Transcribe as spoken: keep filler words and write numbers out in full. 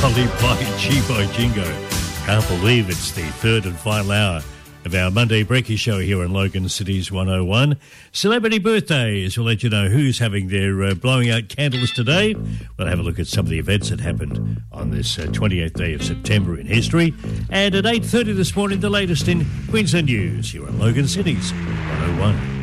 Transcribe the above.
Golly by Cheapo Jingo. Can't believe it's the third and final hour of our Monday Brekkie Show here on Logan Cities one oh one. Celebrity birthdays. We'll let you know who's having their uh, blowing out candles today. We'll have a look at some of the events that happened on this uh, twenty-eighth day of September in history. And at eight thirty this morning, the latest in Queensland news here on Logan Cities one oh one.